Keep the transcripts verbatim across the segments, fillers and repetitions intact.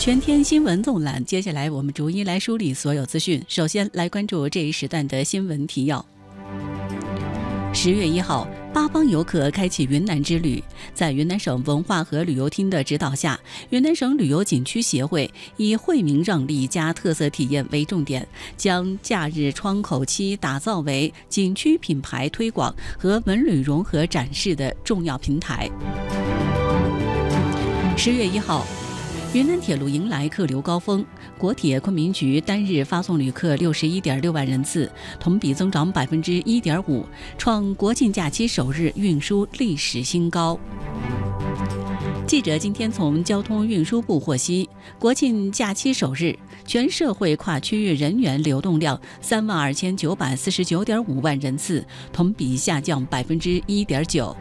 全天新闻纵览，接下来我们逐一来梳理所有资讯。首先来关注这一时段的新闻提要。十月一号，八方游客开启云南之旅。在云南省文化和旅游厅的指导下，云南省旅游景区协会以惠民让利加特色体验为重点，将假日窗口期打造为景区品牌推广和文旅融合展示的重要平台。十月一号，云南铁路迎来客流高峰，国铁昆明局单日发送旅客六十一点六万人次，同比增长百分之一点五，创国庆假期首日运输历史新高。记者今天从交通运输部获悉，国庆假期首日，全社会跨区域人员流动量三万二千九百四十九点五万人次，同比下降百分之一点九。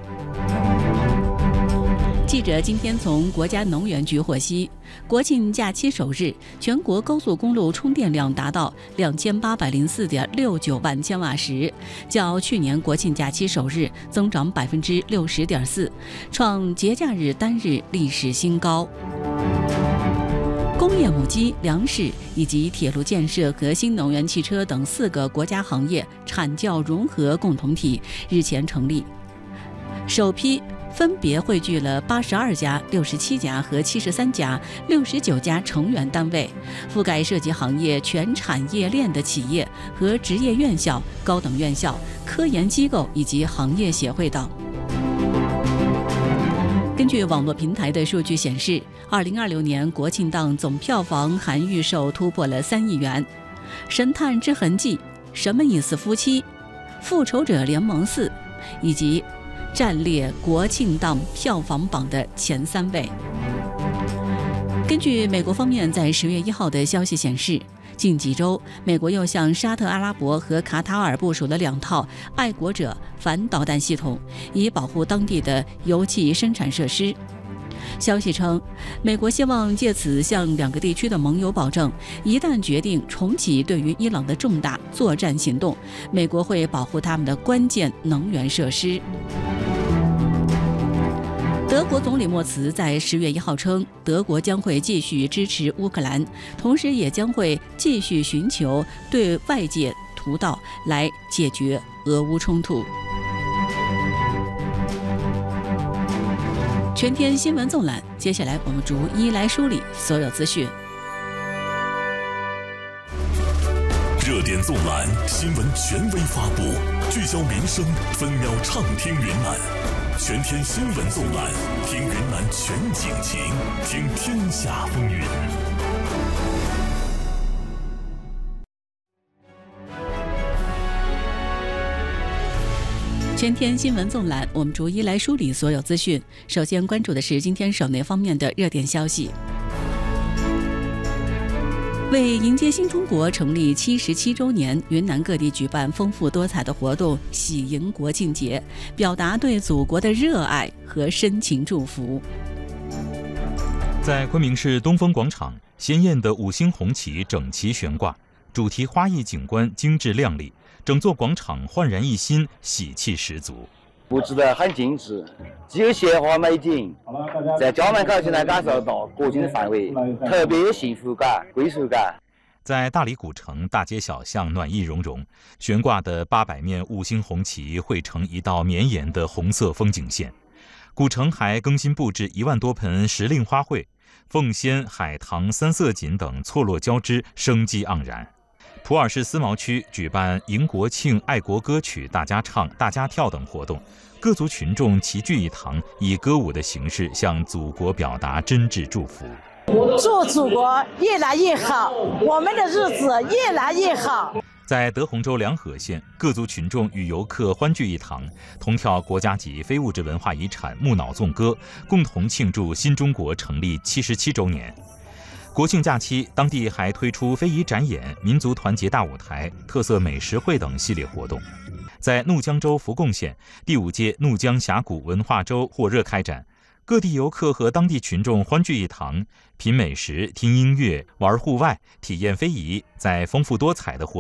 记者今天从国家能源局获悉，国庆假期首日，全国高速公路充电量达到两千八百零四点六九万千瓦时，较去年国庆假期首日增长百分之六十点四，创节假日单日历史新高。工业母机、粮食以及铁路建设和新能源汽车等四个国家行业产教融合共同体日前成立，首批分别汇聚了八十二家、六十七家和七十三家、六十九家成员单位，覆盖涉及行业全产业链的企业和职业院校、高等院校、科研机构以及行业协会等。根据网络平台的数据显示，二零二六年国庆档总票房含预售突破了三亿元。神探之痕迹、什么意思夫妻、复仇者联盟四以及暂列国庆档票房榜的前三位。根据美国方面在十月一号的消息显示，近几周，美国又向沙特阿拉伯和卡塔尔部署了两套爱国者反导弹系统，以保护当地的油气生产设施。消息称，美国希望借此向两个地区的盟友保证，一旦决定重启对于伊朗的重大作战行动，美国会保护他们的关键能源设施。德国总理默茨在十月一号称，德国将会继续支持乌克兰，同时也将会继续寻求对外界途道来解决俄乌冲突。全天新闻纵览，接下来我们逐一来梳理所有资讯。 热点纵览，新闻权威发布，聚焦民生，分秒畅听云南。全天新闻纵览，听云南全景情，听天下风云。 全天新闻纵览，我们逐一来梳理所有资讯。首先关注的是今天省内方面的热点消息。为迎接新中国成立七十七周年，云南各地举办丰富多彩的活动，喜迎国庆节，表达对祖国的热爱和深情祝福。 在昆明市东风广场，鲜艳的五星红旗整齐悬挂，主题花艺景观精致亮丽，整座广场焕然一新，喜气十足。 布置得很精致，既有鲜花美景，在家门口就能感受到国庆的氛围，特别有幸福感、归属感。 在大理古城大街小巷暖意融融，悬挂的八百面五星红旗汇成一道绵延的红色风景线。古城还更新布置一万多盆时令花卉，凤仙、海棠、三色堇等错落交织，生机盎然。普洱市思茅区举办迎国庆爱国歌曲大家唱、大家跳等活动，各族群众齐聚一堂，以歌舞的形式向祖国表达真挚祝福。 祝祖国越来越好，我们的日子越来越好。 在德宏州良和县，各族群众与游客欢聚一堂，同跳国家级非物质文化遗产木脑纵歌，共同庆祝新中国成立七十七周年。国庆假期，当地还推出非遗展演、民族团结大舞台、特色美食会等系列活动。在怒江州福贡县，第五届怒江峡谷文化周火热开展，各地游客和当地群众欢聚一堂，品美食、听音乐、玩户外、体验非遗，在丰富多彩的活